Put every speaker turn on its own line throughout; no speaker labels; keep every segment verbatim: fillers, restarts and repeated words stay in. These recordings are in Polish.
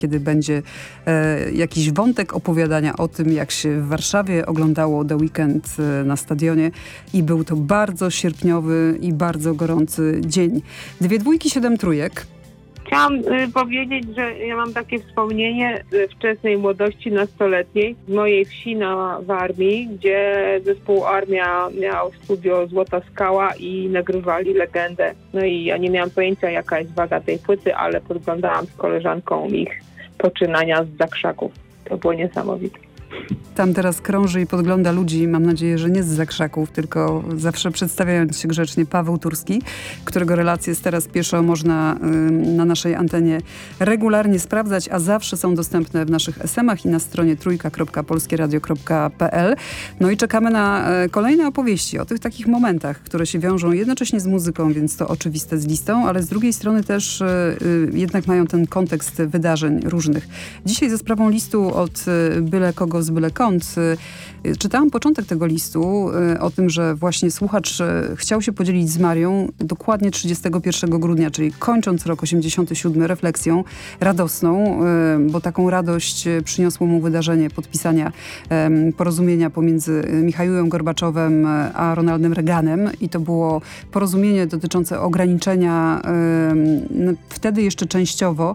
kiedy będzie e, jakiś wątek opowiadania o tym, jak się w Warszawie oglądało The Weeknd e, na stadionie i był to bardzo sierpniowy i bardzo gorący dzień. Dwie dwójki, siedem trójek.
Chciałam y, powiedzieć, że ja mam takie wspomnienie z wczesnej młodości nastoletniej z mojej wsi na Warmii, gdzie zespół Armia miał studio Złota Skała i nagrywali Legendę. No i ja nie miałam pojęcia, jaka jest waga tej płyty, ale podglądałam z koleżanką ich poczynania z zakrzaków. To było niesamowite.
Tam teraz krąży i podgląda ludzi, mam nadzieję, że nie z zakrzaków, tylko zawsze przedstawiając się grzecznie, Paweł Turski, którego relacje z Teraz Pieszo można y, na naszej antenie regularnie sprawdzać, a zawsze są dostępne w naszych es emach i na stronie trójka kropka polskieradio kropka pe el. No i czekamy na y, kolejne opowieści o tych takich momentach, które się wiążą jednocześnie z muzyką, więc to oczywiste z listą, ale z drugiej strony też y, y, jednak mają ten kontekst wydarzeń różnych. Dzisiaj ze sprawą listu od y, byle kogo z byle kąt. Czytałam początek tego listu o tym, że właśnie słuchacz chciał się podzielić z Marią dokładnie trzydziestego pierwszego grudnia, czyli kończąc rok osiemdziesiąty siódmy refleksją radosną, bo taką radość przyniosło mu wydarzenie podpisania porozumienia pomiędzy Michaiłem Gorbaczowem a Ronaldem Reaganem i to było porozumienie dotyczące ograniczenia wtedy jeszcze częściowo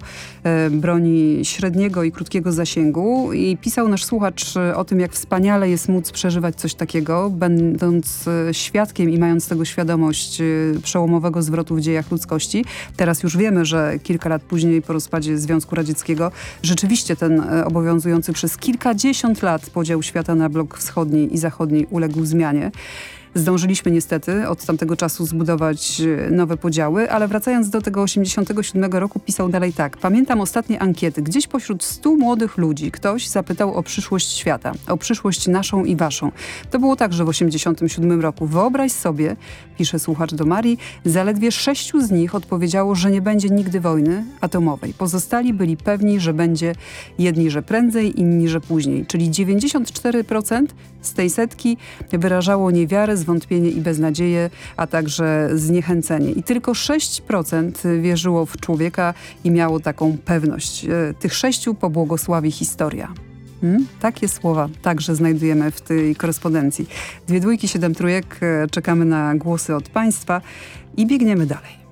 broni średniego i krótkiego zasięgu i pisał nasz słuchacz o tym, jak wspaniale jest móc przeżywać coś takiego, będąc świadkiem i mając tego świadomość przełomowego zwrotu w dziejach ludzkości. Teraz już wiemy, że kilka lat później po rozpadzie Związku Radzieckiego rzeczywiście ten obowiązujący przez kilkadziesiąt lat podział świata na blok wschodni i zachodni uległ zmianie. Zdążyliśmy niestety od tamtego czasu zbudować nowe podziały, ale wracając do tego osiemdziesiątego siódmego roku pisał dalej tak. Pamiętam ostatnie ankiety. Gdzieś pośród stu młodych ludzi ktoś zapytał o przyszłość świata, o przyszłość naszą i waszą. To było także w osiemdziesiątym siódmym roku. Wyobraź sobie, pisze słuchacz do Marii, zaledwie sześciu z nich odpowiedziało, że nie będzie nigdy wojny atomowej. Pozostali byli pewni, że będzie, jedni, że prędzej, inni, że później. Czyli dziewięćdziesiąt cztery procent z tej setki wyrażało niewiarę, zwątpienie i beznadzieję, a także zniechęcenie. I tylko sześć procent wierzyło w człowieka i miało taką pewność. Tych sześciu pobłogosławi historia. Hmm? Takie słowa także znajdujemy w tej korespondencji. Dwie dwójki, siedem trójek. Czekamy na głosy od państwa i biegniemy dalej.